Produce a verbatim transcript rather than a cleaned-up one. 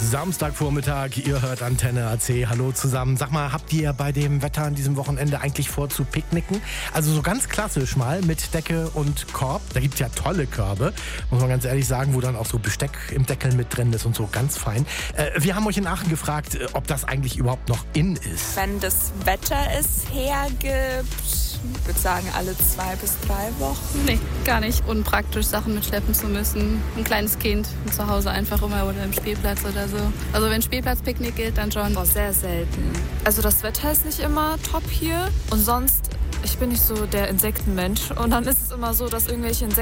Samstagvormittag, ihr hört Antenne A C. Hallo zusammen. Sag mal, habt ihr bei dem Wetter an diesem Wochenende eigentlich vor zu picknicken? Also so ganz klassisch mal mit Decke und Korb. Da gibt's ja tolle Körbe, muss man ganz ehrlich sagen, wo dann auch so Besteck im Deckel mit drin ist und so, ganz fein. Äh, wir haben euch in Aachen gefragt, ob das eigentlich überhaupt noch in ist. Wenn das Wetter es hergibt, ich würde sagen alle zwei bis drei Wochen. Nee, gar nicht. Unpraktisch, Sachen mitschleppen zu müssen. Ein kleines Kind zu Hause einfach immer oder im Spielplatz oder so. Also wenn Spielplatzpicknick gilt, dann schon. Oh, sehr selten. Also das Wetter ist nicht immer top hier. Und sonst, ich bin nicht so der Insektenmensch. Und dann ist es immer so, dass irgendwelche Insekten